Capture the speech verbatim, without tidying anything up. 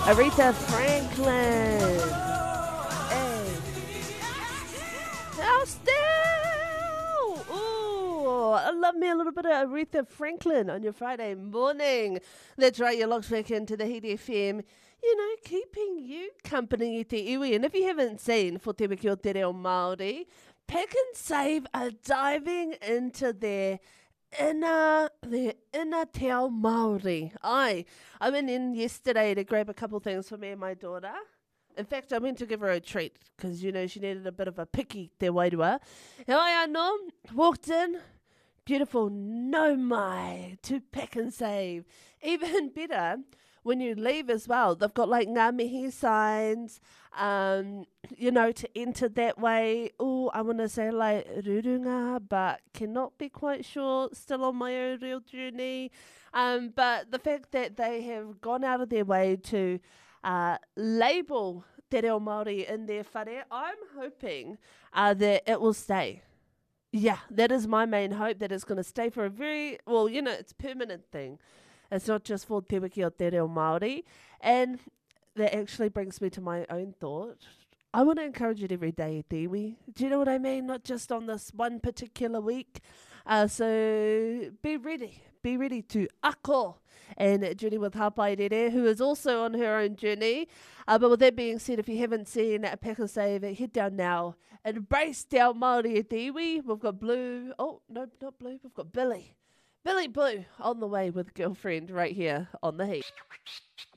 Aretha Franklin. Hey. Now still. Ooh, I love me a little bit of Aretha Franklin on your Friday morning. That's right, you're locked back into the Heat F M. You know, keeping you company i te iwi. And if you haven't seen For Te Wiki o Te Reo Māori, Pack and Save are diving into their inner, their inner te ao Māori. Ai, I went in yesterday to grab a couple things for me and my daughter. In fact, I went to give her a treat because, you know, she needed a bit of a picky te wairua. E ai anō, walked in, beautiful no mai to Pack and Save. Even better, when you leave as well, they've got like ngā mihi signs, um, you know, to enter that way. Oh, I want to say like rurunga, but cannot be quite sure. Still on my own real journey. Um, but the fact that they have gone out of their way to uh, label Te Reo Māori in their whare, I'm hoping uh, that it will stay. Yeah, that is my main hope, that it's going to stay for a very, well, you know, it's a permanent thing. It's not just for Te Wiki o Te Reo Māori. And that actually brings me to my own thought. I want to encourage it every day, te iwi. Do you know what I mean? Not just on this one particular week. Uh, so be ready. Be ready to ako and journey with Hapairere, who is also on her own journey. Uh, but with that being said, if you haven't seen a Pack and Save, head down now. Embrace te ao Māori e te iwi. We've got Blue. Oh, no, not Blue. We've got Billy. Billy Blue on the way with Girlfriend right here on The Heat.